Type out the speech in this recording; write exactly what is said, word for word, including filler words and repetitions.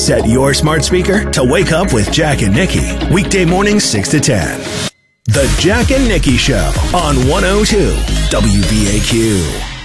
Set your smart speaker to wake up with Jack and Nikki. Weekday mornings six to ten. The Jack and Nikki Show on one oh two W B A Q.